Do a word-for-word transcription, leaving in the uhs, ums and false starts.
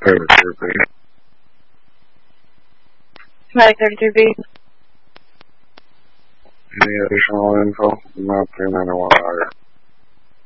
thirty-three B. Medic thirty-three B. Any additional info? I'm not paying anyone higher.